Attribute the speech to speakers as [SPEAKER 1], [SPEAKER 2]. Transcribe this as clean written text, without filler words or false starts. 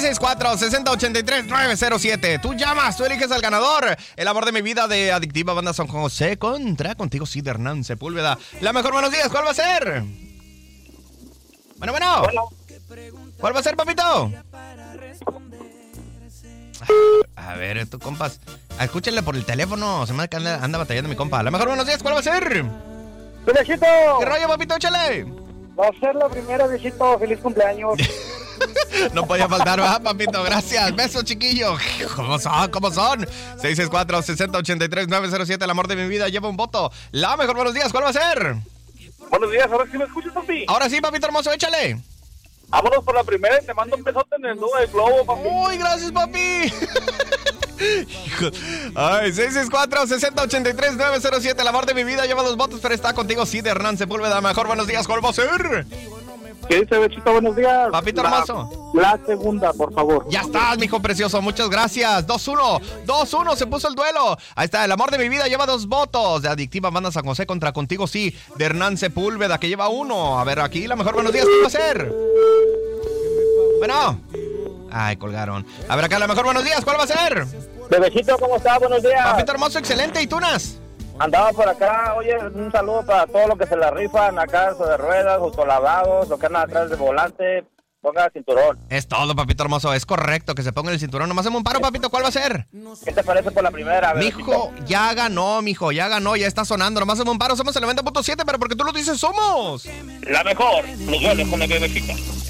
[SPEAKER 1] 664-6083-907. Tú llamas, tú eliges al ganador. El amor de mi vida de Adictiva Banda San José contra Contigo Sí de Hernán Sepúlveda. La mejor, buenos días, ¿cuál va a ser? Bueno. ¿Cuál va a ser, papito? A ver, tu compas. Escúchenle por el teléfono. Se me anda batallando mi compa. La mejor, buenos días, ¿cuál va a ser?
[SPEAKER 2] ¡Viejito!
[SPEAKER 1] ¿Qué rollo, papito? Échale.
[SPEAKER 2] Va a ser la primera, viejito. ¡Feliz cumpleaños!
[SPEAKER 1] No podía faltar, ¿verdad, papito? Gracias. Besos, chiquillo. ¿Cómo son? 664-6083-907. El amor de mi vida lleva un voto. La mejor, buenos días, ¿cuál va a ser?
[SPEAKER 3] Buenos días, ahora sí me escuchas, papi.
[SPEAKER 1] Ahora sí, papito hermoso, échale.
[SPEAKER 3] Vámonos por la primera y te mando un besote en el nudo del globo, papi.
[SPEAKER 1] Uy, gracias, papi. Ay, 664-6083-907. El amor de mi vida lleva 2 votos, pero está contigo sí de Hernán Sepúlveda. Mejor, buenos días, ¿cuál va a ser?
[SPEAKER 2] ¿Qué dice, Bechito? Buenos días.
[SPEAKER 1] Papito hermoso.
[SPEAKER 2] La segunda, por favor.
[SPEAKER 1] Ya estás, mijo precioso, muchas gracias. 2-1, se puso el duelo. Ahí está, el amor de mi vida lleva 2 votos. De Adictiva Banda San José contra Contigo Sí de Hernán Sepúlveda, que lleva 1. A ver, aquí la mejor, buenos días, ¿qué va a ser? Bueno. Ay, colgaron. A ver, acá la mejor, buenos días, ¿cuál va a ser?
[SPEAKER 2] Bebecito, ¿cómo estás? Buenos días.
[SPEAKER 1] Papito hermoso, excelente, ¿y tunas?
[SPEAKER 2] Andaba por acá, oye, un saludo para todos los que se la rifan acá sobre ruedas, autolavados, los que andan atrás del volante, ponga el cinturón.
[SPEAKER 1] Es todo, papito hermoso, es correcto que se ponga el cinturón. Nomás hacemos un paro, papito, ¿cuál va a ser?
[SPEAKER 2] ¿Qué te parece por la primera?
[SPEAKER 1] Mijo, ya ganó, ya está sonando. Nomás hacemos un paro, somos el 90.7, pero porque tú lo dices, somos
[SPEAKER 3] La mejor, los goles con la bebecita.